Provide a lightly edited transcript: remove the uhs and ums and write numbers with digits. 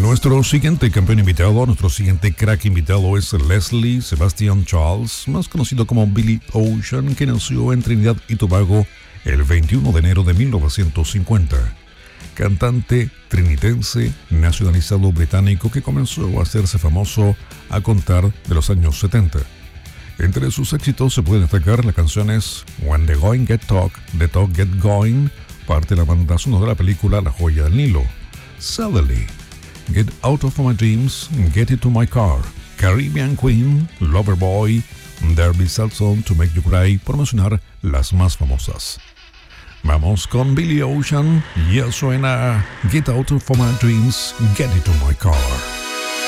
Nuestro siguiente campeón invitado, nuestro siguiente crack invitado es Leslie Sebastian Charles, más conocido como Billy Ocean, que nació en Trinidad y Tobago el 21 de enero de 1950. Cantante trinitense, nacionalizado británico que comenzó a hacerse famoso a contar de los años 70. Entre sus éxitos se pueden destacar las canciones When the Going Get Talk, The Talk Get Going, parte de la banda sonora de la película La Joya del Nilo, Suddenly, Get Out of My Dreams, Get Into My Car, Caribbean Queen, Loverboy, Derby Sad Song to Make You Cry, por mencionar las más famosas. Vamos con Billy Ocean, ya suena Get Out of My Dreams, Get Into My Car.